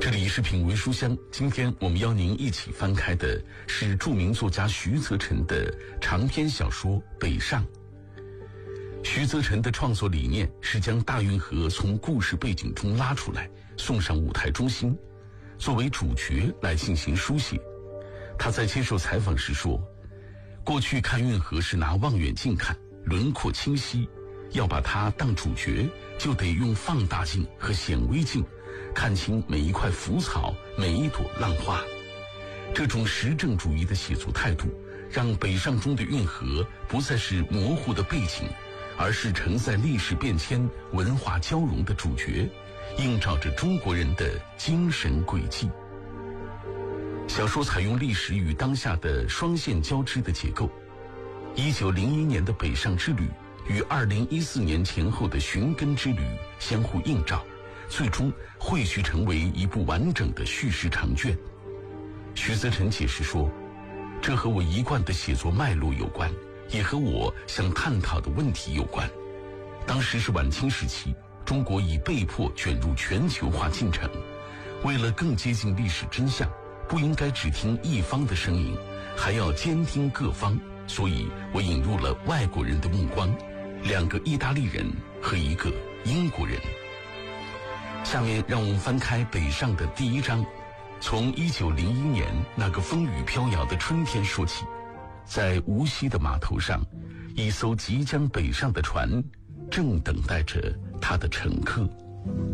这里是品味书香，今天我们邀您一起翻开的是著名作家徐则成的长篇小说《北上》。徐则成的创作理念是将大运河从故事背景中拉出来，送上舞台中心，作为主角来进行书写。他在接受采访时说，过去看运河是拿望远镜看，轮廓清晰，要把它当主角，就得用放大镜和显微镜看清每一块浮草，每一朵浪花。这种实证主义的写作态度，让北上中的运河不再是模糊的背景，而是承载历史变迁、文化交融的主角，映照着中国人的精神轨迹。小说采用历史与当下的双线交织的结构，1901年的北上之旅与2014年前后的寻根之旅相互映照，最终汇聚成为一部完整的叙事长卷。徐则成解释说，这和我一贯的写作脉络有关，也和我想探讨的问题有关。当时是晚清时期，中国已被迫卷入全球化进程，为了更接近历史真相，不应该只听一方的声音，还要兼听各方，所以我引入了外国人的目光，2个意大利人和1个英国人。下面让我们翻开北上的第1章，从1901年那个风雨飘摇的春天说起。在无锡的码头上，一艘即将北上的船正等待着它的乘客。